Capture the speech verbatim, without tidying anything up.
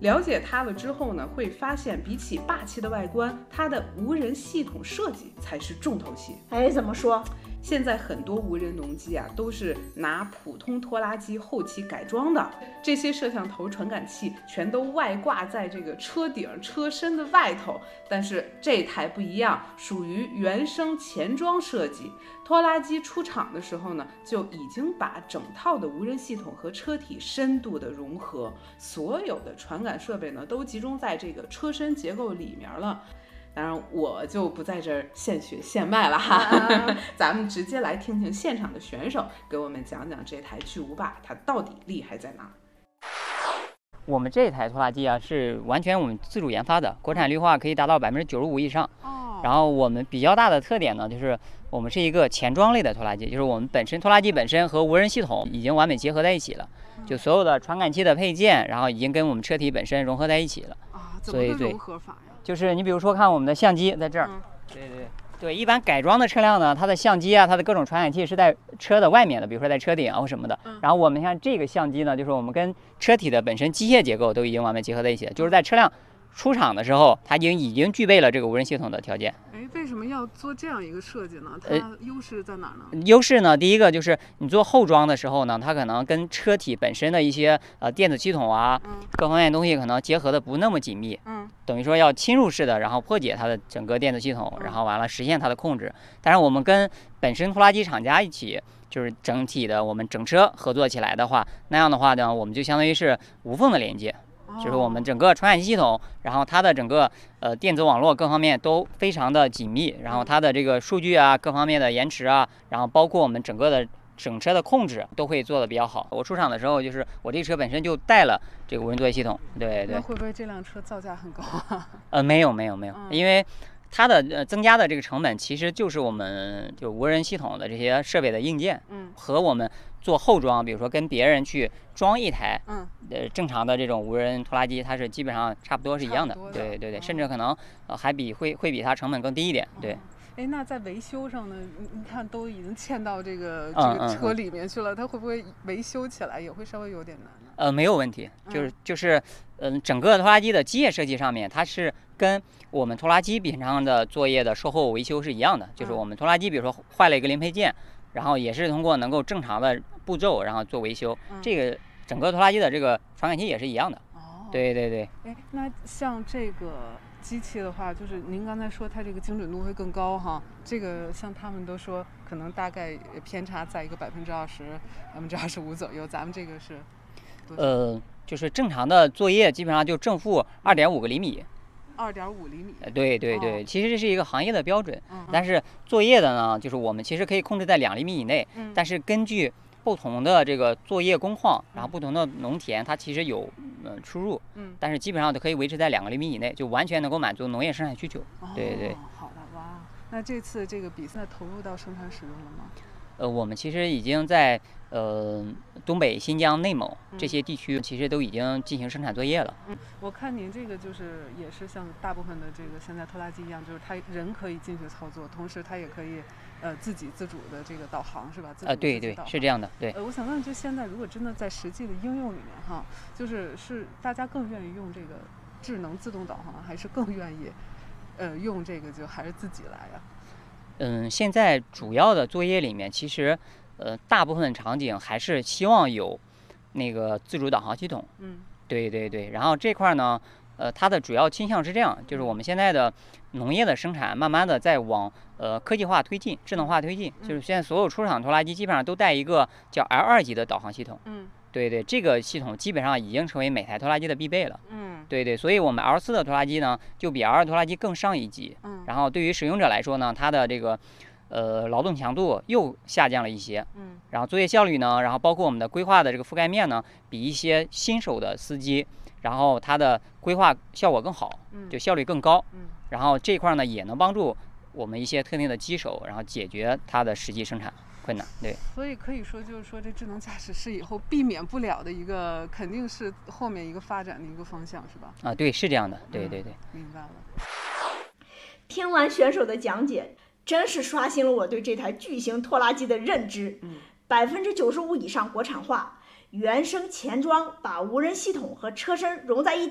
了解它了之后呢，会发现比起霸气的外观，它的无人系统设计才是重头戏。 哎，怎么说？ 现在很多无人农机啊，都是拿普通拖拉机后期改装的，这些摄像头传感器全都外挂在这个车顶、车身的外头。但是这台不一样，属于原生前装设计。拖拉机出厂的时候呢，就已经把整套的无人系统和车体深度的融合，所有的传感设备呢，都集中在这个车身结构里面了。当然，我就不在这儿现学现卖了哈，啊、咱们直接来听听现场的选手给我们讲讲这台巨无霸它到底厉害在哪。 我们这台拖拉机啊，是完全我们自主研发的，国产绿化可以达到百分之九十五以上。哦。然后我们比较大的特点呢，就是我们是一个前装类的拖拉机，就是我们本身拖拉机本身和无人系统已经完美结合在一起了，就所有的传感器的配件，然后已经跟我们车体本身融合在一起了。 啊，怎么个融合法呀？ 就是你比如说看我们的相机在这儿，嗯、对对对，一般改装的车辆呢，它的相机啊，它的各种传感器是在车的外面的，比如说在车顶啊或什么的。嗯、然后我们像这个相机呢，就是我们跟车体的本身机械结构都已经完美结合在一起了，就是在车辆出厂的时候，它已经已经具备了这个无人系统的条件。 哎，为什么要做这样一个设计呢？它优势在哪呢？ 优势呢，第一个就是你做后装的时候呢，它可能跟车体本身的一些呃电子系统啊，嗯、各方面东西可能结合的不那么紧密。嗯。等于说要侵入式的，然后破解它的整个电子系统，然后完了实现它的控制。但是我们跟本身拖拉机厂家一起，就是整体的我们整车合作起来的话，那样的话呢，我们就相当于是无缝的连接。就是我们整个传感器系统，然后它的整个呃电子网络各方面都非常的紧密，然后它的这个数据啊各方面的延迟啊，然后包括我们整个的整车的控制都会做的比较好。我出厂的时候，就是我这车本身就带了这个无人作业系统，对对。 那会不会这辆车造价很高啊？ 呃，没有没有没有，嗯、因为它的呃增加的这个成本其实就是我们就无人系统的这些设备的硬件，嗯，和我们做后装，比如说跟别人去装一台，嗯，呃正常的这种无人拖拉机，它是基本上差不多是一样的，的对对对，哦、甚至可能呃还比会会比它成本更低一点，对。 哎，那在维修上呢？你你看都已经嵌到这个这个车里面去了，嗯嗯嗯、它会不会维修起来也会稍微有点难呢？ 呃，没有问题，就是就是，嗯、呃，整个拖拉机的机械设计上面，它是跟我们拖拉机平常的作业的售后维修是一样的，就是我们拖拉机比如说坏了一个零配件，然后也是通过能够正常的步骤，然后做维修，嗯、这个整个拖拉机的这个传感器也是一样的。哦，对对对。 哎，那像这个机器的话，就是您刚才说它这个精准度会更高哈，这个像他们都说可能大概偏差在一个百分之二十、百分之二十五左右，咱们这个是多少？ 呃，就是正常的作业基本上就正负二点五个厘米。 二点五厘米。 对对对，哦、其实这是一个行业的标准，嗯、但是作业的呢，就是我们其实可以控制在两厘米以内，嗯、但是根据不同的这个作业工况，然后不同的农田，它其实有呃出入，嗯，但是基本上都可以维持在两个厘米以内，就完全能够满足农业生产需求。哦、对对。 好的，哇，那这次这个比赛投入到生产使用了吗？ 呃，我们其实已经在呃东北、新疆、内蒙这些地区，其实都已经进行生产作业了。 嗯，我看您这个就是也是像大部分的这个现在拖拉机一样，就是它人可以进去操作，同时它也可以呃自己自主的这个导航，是吧？自主呃，对对，是这样的，对。 呃，我想问，就现在如果真的在实际的应用里面哈，就是是大家更愿意用这个智能自动导航，还是更愿意呃用这个就还是自己来呀？ 嗯，现在主要的作业里面，其实，呃，大部分场景还是希望有那个自主导航系统。嗯，对对对。然后这块呢，呃，它的主要倾向是这样，就是我们现在的农业的生产，慢慢的在往呃科技化推进、智能化推进。就是现在所有出厂拖拉机基本上都带一个叫 L 二级的导航系统。嗯，对对，这个系统基本上已经成为每台拖拉机的必备了。嗯。对对，所以我们 L 四的拖拉机呢，就比 L 二拖拉机更上一级。嗯。然后对于使用者来说呢，它的这个呃劳动强度又下降了一些。嗯。然后作业效率呢，然后包括我们的规划的这个覆盖面呢，比一些新手的司机，然后它的规划效果更好，就效率更高。嗯。然后这块呢，也能帮助我们一些特定的机手，然后解决它的实际生产困难。对， 所以可以说，就是说，这智能驾驶是以后避免不了的一个，肯定是后面一个发展的一个方向，是吧？ 啊，对，是这样的，对对对， 嗯、明白了。 听完选手的讲解，真是刷新了我对这台巨型拖拉机的认知。嗯，百分之九十五以上国产化，原生前装，把无人系统和车身融在一起。